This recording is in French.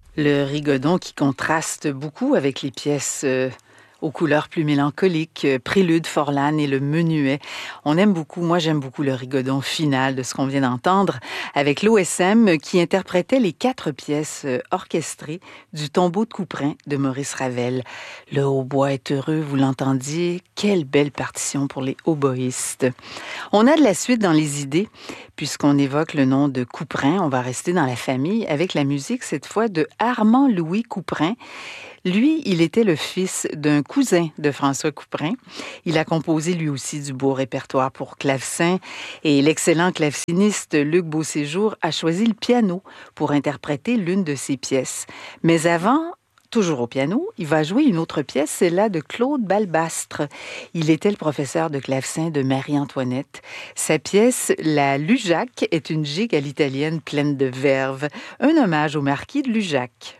Le rigodon qui contraste beaucoup avec les pièces aux couleurs plus mélancoliques, Prélude, Forlane et le Menuet. On aime beaucoup, moi j'aime beaucoup le rigodon final de ce qu'on vient d'entendre avec l'OSM qui interprétait les 4 pièces orchestrées du Tombeau de Couperin de Maurice Ravel. Le hautbois est heureux, vous l'entendiez, quelle belle partition pour les hautboïstes. On a de la suite dans les idées, puisqu'on évoque le nom de Couperin, on va rester dans la famille avec la musique cette fois de Armand-Louis Couperin. Lui, il était le fils d'un cousin de François Couperin. Il a composé lui aussi du beau répertoire pour clavecin et l'excellent claveciniste Luc Beauséjour a choisi le piano pour interpréter l'une de ses pièces. Mais avant, toujours au piano, il va jouer une autre pièce, celle-là de Claude Balbastre. Il était le professeur de clavecin de Marie-Antoinette. Sa pièce, La Lujac, est une gigue à l'italienne pleine de verve, un hommage au marquis de Lujac.